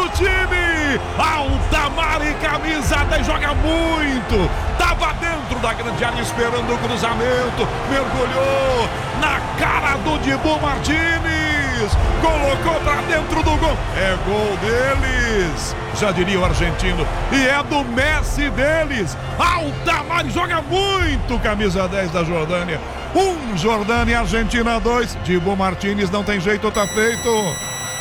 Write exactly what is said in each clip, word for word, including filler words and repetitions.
do time. Altamar e camisa dez, joga muito. Tava dentro da grande área esperando o cruzamento. Mergulhou na cara do Dibu Martínez. Colocou pra dentro do gol. É gol deles, já diria o argentino. E é do Messi deles. Altamar joga muito, camisa dez da Jordânia. Um, Jordânia, Argentina dois. Dibu Martínez, não tem jeito, tá feito.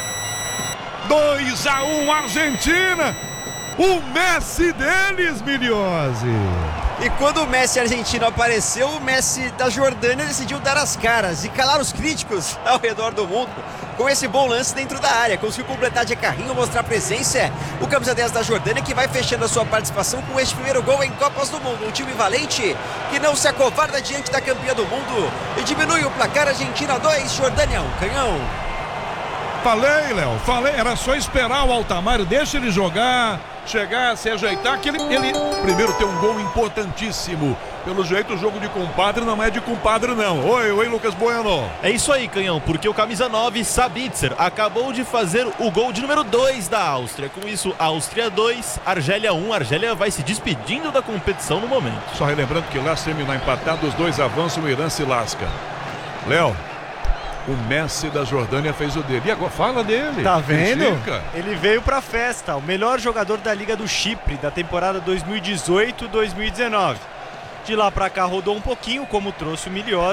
dois a um, Argentina. O Messi deles, Miliose. E quando o Messi argentino apareceu, o Messi da Jordânia decidiu dar as caras e calar os críticos ao redor do mundo. Com esse bom lance dentro da área, conseguiu completar de carrinho, mostrar presença. O camisa dez da Jordânia que vai fechando a sua participação com este primeiro gol em Copas do Mundo. Um time valente que não se acovarda diante da campeã do mundo e diminui o placar. Argentina dois, Jordânia um, canhão. Falei, Léo, falei, era só esperar o Altamar, deixa ele jogar, chegar, se ajeitar, que ele, ele primeiro tem um gol importantíssimo. Pelo jeito o jogo de compadre não é de compadre não. Oi, oi, Lucas Bueno. É isso aí, canhão, porque o camisa nove, Sabitzer, acabou de fazer o gol de número dois da Áustria. Com isso, Áustria dois, Argélia um. Argélia vai se despedindo da competição no momento. Só relembrando que lá se terminar empatado, os dois avançam, o Irã se lasca. Léo, o Messi da Jordânia fez o dele. E agora fala dele. Tá vendo? Critica. Ele veio pra festa. O melhor jogador da Liga do Chipre da temporada dois mil e dezoito dois mil e dezenove. De lá pra cá rodou um pouquinho, como trouxe o Miliose.